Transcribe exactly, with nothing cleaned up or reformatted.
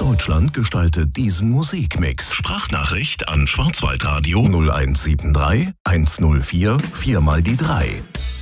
Deutschland gestaltet diesen Musikmix. Sprachnachricht an Schwarzwaldradio null eins sieben drei eins null vier vier mal die drei.